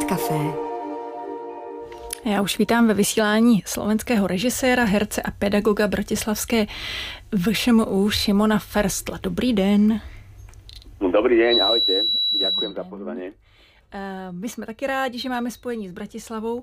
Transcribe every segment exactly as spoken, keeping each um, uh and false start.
Café. Já už vítám ve vysílání slovenského režiséra, herce a pedagoga bratislavské V Š M U Šimona Ferstla. Dobrý den. Dobrý den, ahojte. Ďakujem za pozvanie. My jsme taky rádi, že máme spojení s Bratislavou.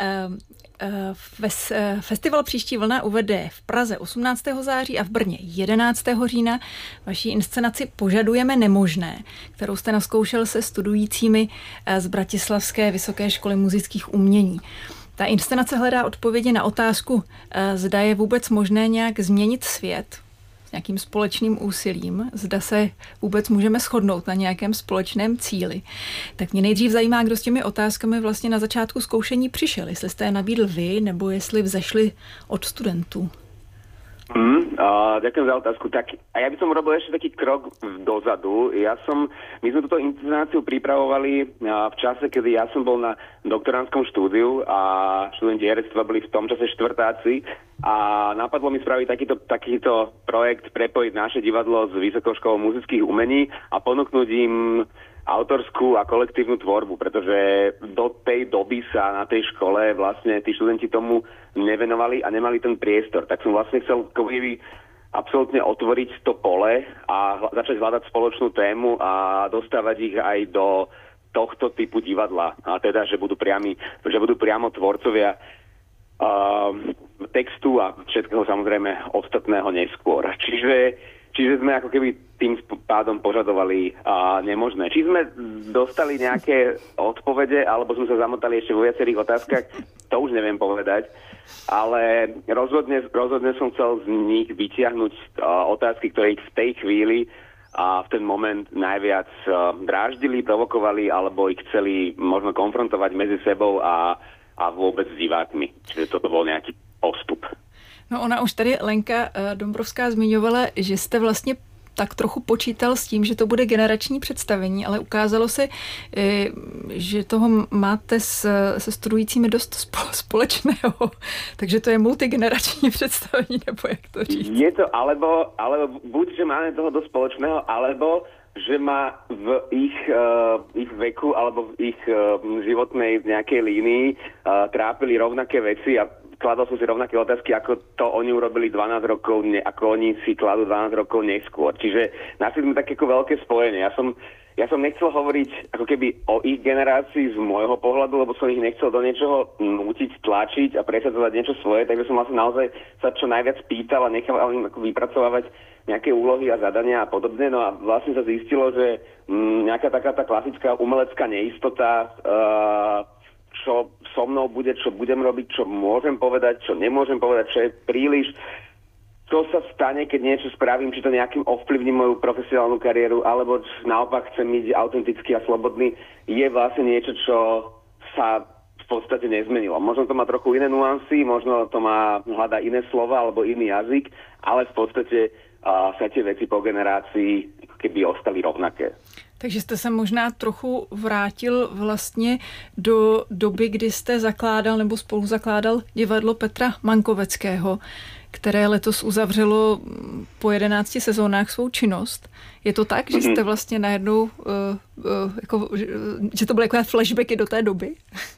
Festival Příští vlna uvede v Praze osmnáctého září a v Brně jedenáctého října. Vaší inscenaci Požadujeme nemožné, kterou jste nazkoušel se studujícími z Bratislavské vysoké školy muzických umění. Ta inscenace hledá odpovědi na otázku, zda je vůbec možné nějak změnit svět s nějakým společným úsilím, zda se vůbec můžeme shodnout na nějakém společném cíli. Tak mě nejdřív zajímá, kdo s těmi otázkami vlastně na začátku zkoušení přišel. Jestli jste je nabídl vy, nebo jestli vzešli od studentů. Mm, uh, ďakujem za otázku. Tak, a ja by som urobil ešte taký krok dozadu. Ja som, my sme túto inscenáciu pripravovali uh, v čase, kedy ja som bol na doktorandskom štúdiu a študenti herectva boli v tom čase štvrtáci a napadlo mi spraviť takýto, takýto projekt, prepojiť naše divadlo s Vysokou školou muzických umení a ponúknuť im autorskú a kolektívnu tvorbu, pretože do tej doby sa na tej škole vlastne tí študenti tomu nevenovali a nemali ten priestor. Tak som vlastne chcel absolútne otvoriť to pole a začať hľadať spoločnú tému a dostávať ich aj do tohto typu divadla. A teda, že budú, priami, že budú priamo tvorcovia uh, textu a všetkého samozrejme ostatného neskôr. Čiže Čiže sme ako keby tým pádom požadovali uh, nemožné. Či sme dostali nejaké odpovede, alebo sme sa zamotali ešte vo viacerých otázkach, to už neviem povedať. Ale rozhodne, rozhodne som chcel z nich vytiahnuť uh, otázky, ktoré ich v tej chvíli a v ten moment najviac uh, dráždili, provokovali, alebo ich chceli možno konfrontovať medzi sebou a, a vôbec s divákmi. Čiže toto bol nejaký postup. No ona už tady Lenka Dombrovská zmiňovala, že jste vlastně tak trochu počítal s tím, že to bude generační představení, ale ukázalo se, že toho máte se studujícími dost společného. Takže to je multigenerační představení, nebo jak to říct? Je to alebo, alebo buď, že máme toho dost společného, alebo že ma v ich, uh, ich veku alebo v ich uh, životnej nejakej línii uh, trápili rovnaké veci a kladol som si rovnaké otázky, ako to oni urobili dvanásť rokov, ne, ako oni si kladú dvanásť rokov neskôr. Čiže našli sme také ako veľké spojenie. Ja som, ja som nechcel hovoriť ako keby o ich generácii z môjho pohľadu, lebo som ich nechcel do niečoho nútiť, tlačiť a presadzovať niečo svoje, takže som vlastne naozaj sa čo najviac pýtal a nechal im ako vypracovávať nejaké úlohy a zadania a podobne. No a vlastne sa zistilo, že mm, nejaká taká tá klasická umelecká neistota, uh, čo so mnou bude, čo budem robiť, čo môžem povedať, čo nemôžem povedať, čo je príliš, čo sa stane, keď niečo spravím, či to nejakým ovplyvní moju profesionálnu kariéru, alebo naopak chcem byť autentický a slobodný, je vlastne niečo, čo sa v podstate nezmenilo. Možno to má trochu iné nuancy, možno to má hľadá iné slova alebo iný jazyk, ale v podstate uh, sa tie veci po generácii keby ostali rovnaké. Takže jste se možná trochu vrátil vlastně do doby, kdy jste zakládal nebo spolu zakládal divadlo Petra Mankoveckého, které letos uzavřelo po jedenácti sezónách svou činnost. Je to tak, že jste vlastně najednou, uh, uh, jako, že to byly takové flashbacky do té doby?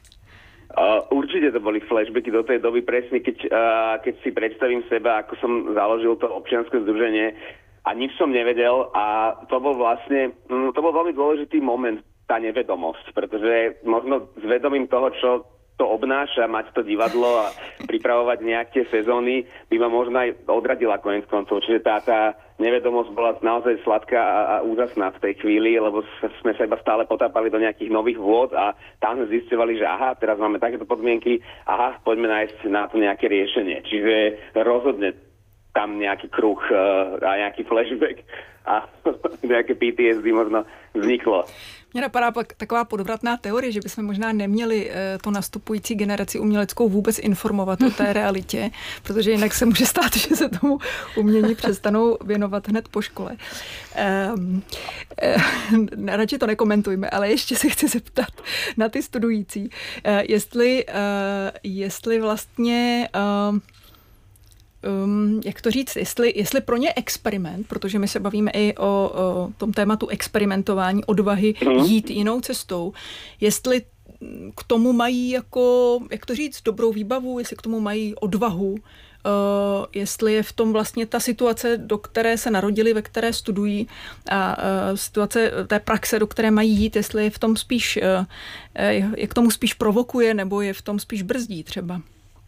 Uh, určite to boli flashbacky do tej doby, presne keď, uh, keď si predstavím seba, ako som založil to občianske združenie, a nič som nevedel a to bol vlastne, to bol veľmi dôležitý moment, tá nevedomosť, pretože možno s vedomím toho, čo to obnáša, mať to divadlo a pripravovať nejaké sezóny, by ma možno aj odradila koniec koncov. Čiže tá, tá nevedomosť bola naozaj sladká a, a úžasná v tej chvíli, lebo sme sa iba stále potápali do nejakých nových vôd a tam sme zisťovali, že aha, teraz máme takéto podmienky, aha, poďme nájsť na to nejaké riešenie. Čiže rozhodne tam nejaký kruh uh, a nejaký flashback a nejaké P T S D možno vzniklo. Mně napadá pak taková podvratná teorie, že bychom možná neměli to nastupující generaci uměleckou vůbec informovat o té realitě, protože jinak se může stát, že se tomu umění přestanou věnovat hned po škole. Um, um, radši to nekomentujme, ale ještě se chci zeptat na ty studující, uh, jestli, uh, jestli vlastně um, Um, jak to říct, jestli, jestli pro ně experiment, protože my se bavíme i o, o tom tématu experimentování, odvahy jít jinou cestou, jestli k tomu mají jako, jak to říct, dobrou výbavu, jestli k tomu mají odvahu, Uh, jestli je v tom vlastně ta situace, do které se narodili, ve které studují a uh, situace té praxe, do které mají jít, jestli je v tom spíš, uh, je k tomu spíš provokuje, nebo je v tom spíš brzdí třeba.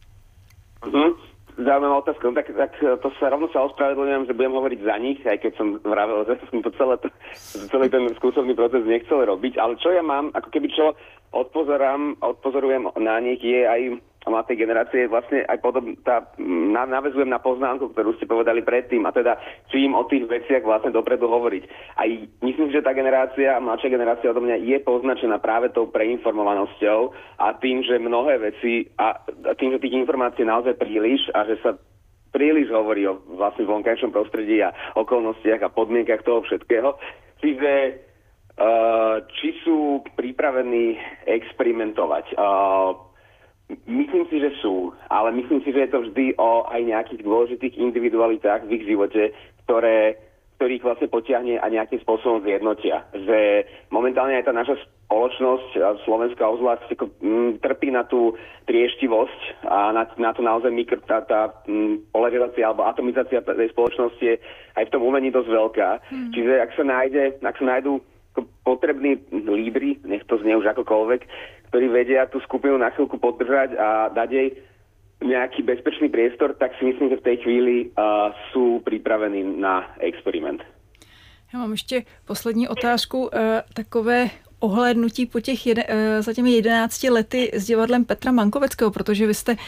Mm-hmm. Zaujímavá otázka. No, tak, tak to sa rovno sa ospravedlňujem, že budem hovoriť za nich, aj keď som vravel, že som to celé, celý ten skúsovný proces nechcel robiť, ale čo ja mám, ako keby čo odpozorám, odpozorujem na nich, je aj mladej generácie, vlastne aj podobne, tá, na, navezujem na poznámku, ktorú ste povedali predtým, a teda či im o tých veciach vlastne dopredu hovoriť. Aj myslím, že tá generácia, mladšia generácia odo mňa je poznačená práve tou preinformovanosťou a tým, že mnohé veci a tým, že tých informácií naozaj príliš a že sa príliš hovorí o vlastne vonkajšom prostredí a okolnostiach a podmienkach toho všetkého. Čiže uh, či sú pripravení experimentovať. Uh, Myslím si, že sú, ale myslím si, že je to vždy o aj nejakých dôležitých individualitách v ich živote, ktoré, ktorých vlastne potiahne a nejakým spôsobom zjednotia. Že momentálne aj tá naša spoločnosť, Slovenská obzvlášť, trpí na tú trieštivosť a na, na to naozaj mikro, tá, tá polarizácia alebo atomizácia tej spoločnosti je aj v tom umení dosť veľká. Hmm. Čiže ak sa nájde, ak sa nájdú potrební lídri, nech to znie už akokoľvek, ktorí vedia tú skupinu na chvíľku podržať a dať jej nejaký bezpečný priestor, tak si myslím, že v tej chvíli uh, sú připraveni na experiment. Já mám ještě poslední otázku. Takové ohlédnutí po těch jede, za těmi jedenácti lety s divadlem Petra Mankoveckého, protože vy jste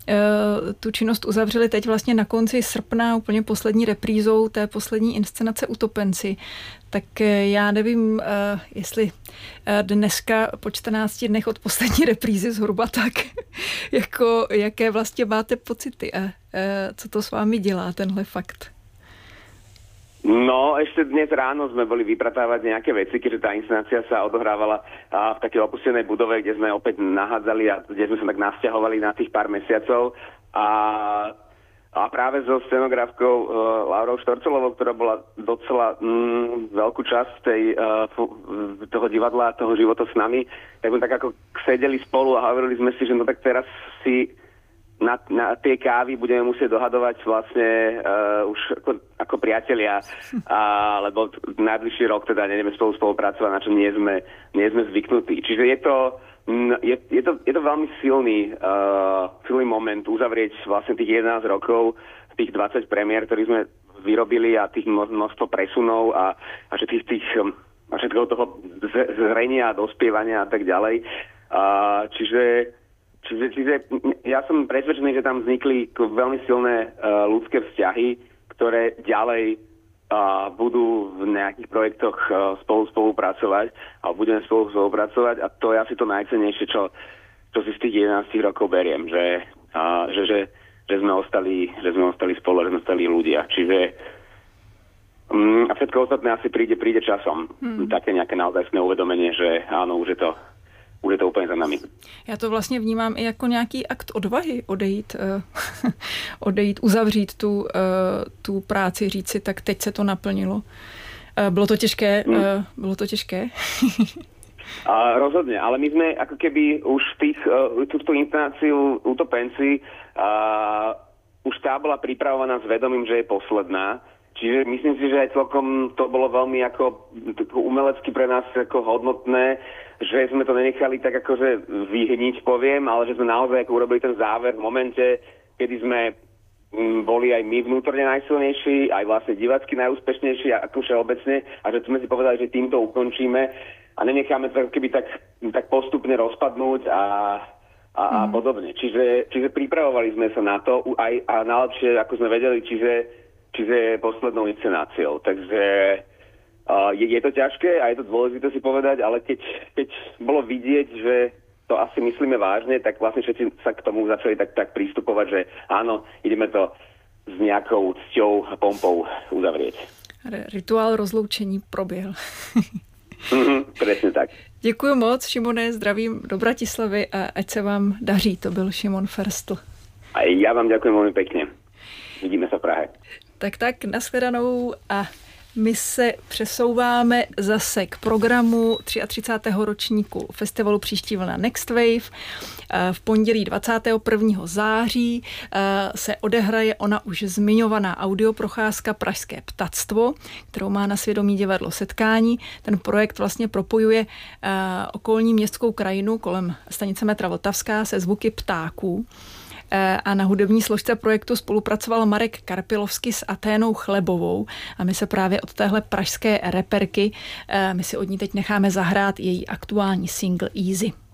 tu činnost uzavřeli teď vlastně na konci srpna, úplně poslední reprízou té poslední inscenace Utopenci. Tak já nevím, jestli dneska po čtrnácti dnech od poslední reprízy zhruba tak, jako, jaké vlastně máte pocity a co to s vámi dělá, tenhle fakt? No, ešte dnes ráno sme boli vypratávať nejaké veci, keďže tá inscenácia sa odohrávala v takej opustenej budove, kde sme opäť nahádzali a kde sme sa tak nasťahovali na tých pár mesiacov. A, a práve so scenografkou uh, Laurou Štorcelovou, ktorá bola docela mm, veľkú časť tej, uh, toho divadla, toho života s nami, tak sme tak ako sedeli spolu a hovorili sme si, že no tak teraz si Na, na tie kávy budeme musieť dohadovať vlastne uh, už ako, ako priatelia, a, lebo najbližší rok teda nejdeme spolu spolupracovať, na čo nie sme, nie sme zvyknutí. Čiže je to, je, je to, je to veľmi silný, uh, silný moment uzavrieť vlastne tých jedenásť rokov, tých dvadsať premiér, ktorých sme vyrobili a tých množstvo presunov a, a všetkých tých, a všetkého toho zrenia, dospievania a tak ďalej. Uh, čiže Čiže, čiže ja som presvedčený, že tam vznikli veľmi silné uh, ľudské vzťahy, ktoré ďalej uh, budú v nejakých projektoch uh, spolu spolupracovať a budeme spolu spolupracovať a to je asi to najcennejšie, čo, čo si z tých jedenástich rokov beriem, že, uh, že, že, že, sme ostali, že sme ostali spolu, že sme ostali ľudia. Čiže um, a všetko ostatné asi príde, príde časom. Hmm. Také nejaké naozajstné uvedomenie, že áno, už je to Už je to úplně za nami. Já to vlastně vnímám i jako nějaký akt odvahy odejít, odejít, uzavřít tu, tu práci, říct si, tak teď se to naplnilo. Bylo to těžké? Hmm. Bylo to těžké? A rozhodne, ale my sme ako keby už tých, túto inscenáciu Utopenci a, už tá bola pripravovaná s vedomím, že je posledná. Čiže myslím si, že aj celkom to bolo veľmi ako umelecky pre nás ako hodnotné, že sme to nenechali tak akože vyhniť, poviem, ale že sme naozaj ako urobili ten záver v momente, kedy sme boli aj my vnútorne najsilnejší, aj vlastne divácky najúspešnejší ako všeobecne a že sme si povedali, že týmto ukončíme a nenecháme to keby tak, tak postupne rozpadnúť a, a, mm. a podobne. Čiže, čiže pripravovali sme sa na to aj a najlepšie, ako sme vedeli, čiže čiže poslednou inscenáciou. Takže uh, je, je to ťažké a je to dôležité si povedať, ale keď, keď bolo vidieť, že to asi myslíme vážne, tak vlastne všetci sa k tomu začali tak, tak prístupovať, že áno, ideme to s nejakou cťou a pompou uzavrieť. Rituál rozloučení proběhl. mm-hmm, presne tak. Děkuji moc, Šimone, zdravím do Bratislavy a ať se vám daří. To byl Šimon Ferstl. A ja vám ďakujem veľmi pekne. Vidíme sa v Prahe. Tak tak, nashledanou a My se přesouváme zase k programu třicátého třetího ročníku festivalu Příští vlna Next Wave. V pondělí dvacátého prvního září se odehraje ona už zmiňovaná audioprocházka Pražské ptactvo, kterou má na svědomí divadlo Setkání. Ten projekt vlastně propojuje okolní městskou krajinu kolem stanice metra Vltavská se zvuky ptáků. A na hudební složce projektu spolupracoval Marek Karpilovský s Aténou Chlebovou a my se právě od téhle pražské reperky, my si od ní teď necháme zahrát její aktuální single Easy.